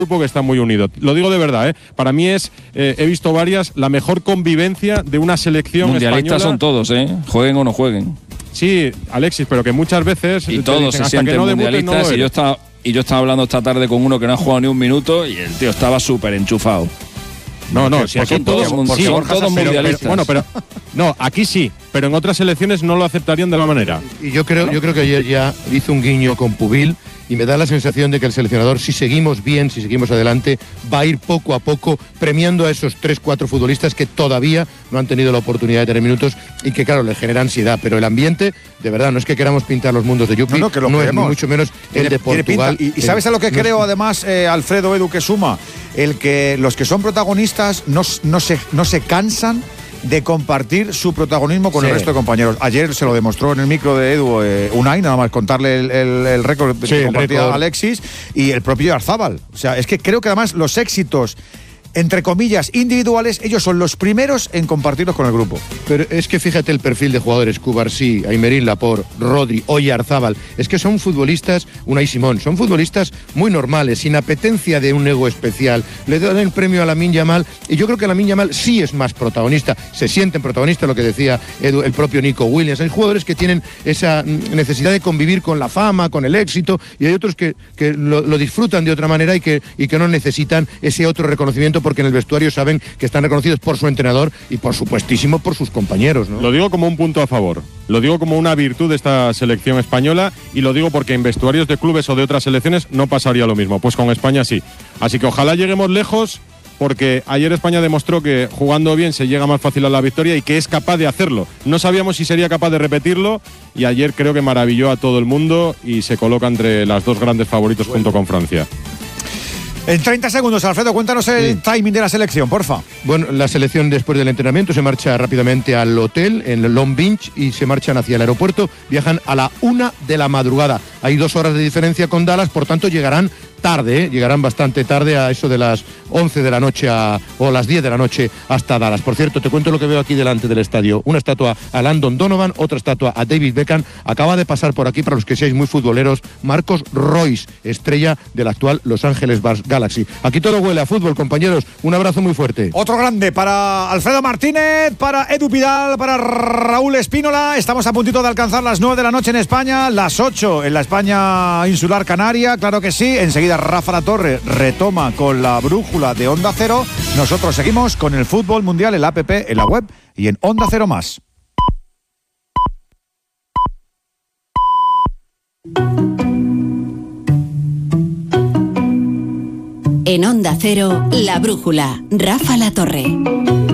grupo que está muy unido. Lo digo de verdad, ¿eh? Para mí es, he visto varias, la mejor convivencia de una selección mundialistas española. Son todos, jueguen o no jueguen. Sí, Alexis, pero que muchas veces y todos se sienten mundialistas. Y yo estaba hablando esta tarde con uno que no ha jugado ni un minuto y el tío estaba súper enchufado. No, si aquí todos mundialistas. Pero no, aquí sí, pero en otras selecciones no lo aceptarían de la manera. Y yo creo que ayer ya hizo un guiño con Pubil y me da la sensación de que el seleccionador, si seguimos bien, si seguimos adelante, va a ir poco a poco premiando a esos 3-4 futbolistas que todavía no han tenido la oportunidad de tener minutos y que, claro, le genera ansiedad. Pero el ambiente, de verdad, no es que queramos pintar los mundos de Yupi, no es ni mucho menos el de Portugal. Y ¿sabes a lo que creo, además, Alfredo, Edu, que suma? El que los que son protagonistas no se cansan de compartir su protagonismo con el resto de compañeros. Ayer se lo demostró en el micro de Edu Unai, nada más contarle el récord que compartía Alexis, y el propio Arzábal. O sea, es que creo que además los éxitos, entre comillas, individuales, ellos son los primeros en compartirlos con el grupo. Pero es que fíjate el perfil de jugadores: Cubarsí, Aymerín Laporte, Rodri, Oyarzábal. Es que son futbolistas, Unai Simón, son futbolistas muy normales, sin apetencia de un ego especial. Le dan el premio a Lamine Yamal y yo creo que Lamine Yamal sí es más protagonista. Se sienten protagonistas, lo que decía Edu, el propio Nico Williams. Hay jugadores que tienen esa necesidad de convivir con la fama, con el éxito, y hay otros que lo disfrutan de otra manera y que no necesitan ese otro reconocimiento, porque en el vestuario saben que están reconocidos por su entrenador y por supuestísimo por sus compañeros, ¿no? Lo digo como un punto a favor, lo digo como una virtud de esta selección española, y lo digo porque en vestuarios de clubes o de otras selecciones no pasaría lo mismo, pues con España sí. Así que ojalá lleguemos lejos, porque ayer España demostró que jugando bien se llega más fácil a la victoria y que es capaz de hacerlo. No sabíamos si sería capaz de repetirlo, y ayer creo que maravilló a todo el mundo y se coloca entre las dos grandes favoritos junto con Francia. En 30 segundos, Alfredo, cuéntanos el timing de la selección, porfa. Bueno, la selección después del entrenamiento se marcha rápidamente al hotel en Long Beach y se marchan hacia el aeropuerto. Viajan a la 1 de la madrugada. Hay 2 horas de diferencia con Dallas, por tanto llegarán tarde, llegarán bastante tarde, a eso de las 11 de la noche o las 10 de la noche hasta Dallas. Por cierto, te cuento lo que veo aquí delante del estadio: una estatua a Landon Donovan, otra estatua a David Beckham. Acaba de pasar por aquí, para los que seáis muy futboleros, Marcos Royce, estrella del actual Los Ángeles Galaxy. Aquí todo huele a fútbol, compañeros. Un abrazo muy fuerte. Otro grande para Alfredo Martínez, para Edu Pidal, para Raúl Espínola. Estamos a puntito de alcanzar las 9 de la noche en España, las 8 en la España insular canaria, claro que sí. Enseguida Rafa Latorre retoma con la brújula de Onda Cero. Nosotros seguimos con el fútbol mundial en la app, en la web y en Onda Cero Más. En Onda Cero, la brújula, Rafa Latorre.